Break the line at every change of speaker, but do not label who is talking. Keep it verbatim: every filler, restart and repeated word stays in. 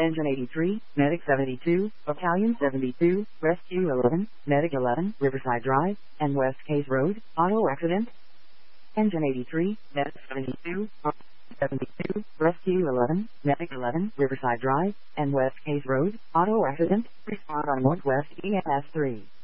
Engine eighty-three, Medic seventy-two, Battalion seventy-two, Rescue eleven, Medic eleven, Riverside Drive, and West Case Road, auto accident. Engine eighty-three, Medic seventy-two, seventy-two, Rescue eleven, Medic eleven, Riverside Drive, and West Case Road, auto accident, respond on Northwest E M S three.